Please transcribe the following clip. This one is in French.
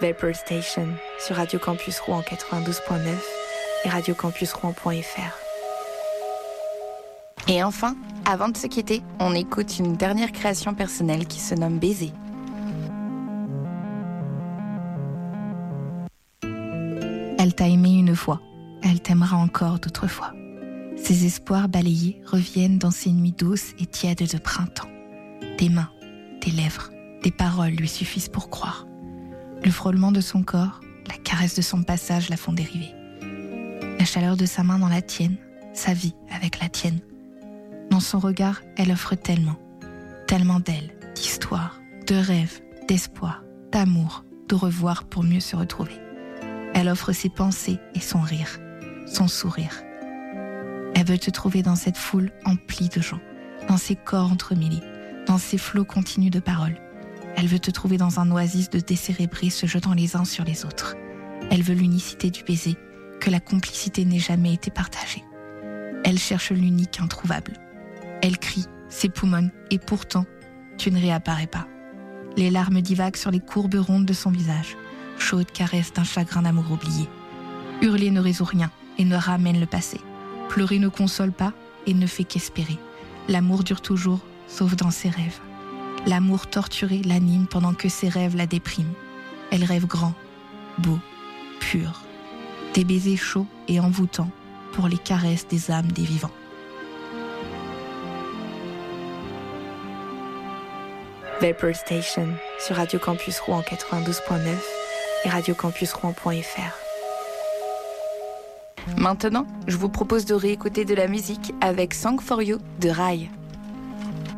Vapor Station sur Radio Campus Rouen 92.9 et radiocampusrouen.fr. Et enfin, avant de se quitter, on écoute une dernière création personnelle qui se nomme Baiser. Elle t'a aimé une fois, elle t'aimera encore d'autres fois. Ses espoirs balayés reviennent dans ces nuits douces et tièdes de printemps. Des mains, des lèvres, des paroles lui suffisent pour croire. Le frôlement de son corps, la caresse de son passage la font dériver. La chaleur de sa main dans la tienne, sa vie avec la tienne. Dans son regard, elle offre tellement, tellement d'elle, d'histoires, de rêves, d'espoir, d'amour, de revoir pour mieux se retrouver. Elle offre ses pensées et son rire, son sourire. Elle veut te trouver dans cette foule emplie de gens, dans ces corps entremêlés, dans ces flots continus de paroles. Elle veut te trouver dans un oasis de décérébrés se jetant les uns sur les autres. Elle veut l'unicité du baiser, que la complicité n'ait jamais été partagée. Elle cherche l'unique introuvable. Elle crie, s'époumonne, et pourtant, tu ne réapparais pas. Les larmes divaguent sur les courbes rondes de son visage, chaude caresse d'un chagrin d'amour oublié. Hurler ne résout rien et ne ramène le passé. Pleurer ne console pas et ne fait qu'espérer. L'amour dure toujours, sauf dans ses rêves. L'amour torturé l'anime pendant que ses rêves la dépriment. Elle rêve grand, beau, pur. Des baisers chauds et envoûtants pour les caresses des âmes des vivants. Vapor Station sur Radio Campus Rouen 92.9 et radiocampusrouen.fr. Maintenant, je vous propose de réécouter de la musique avec Song for You de Rai.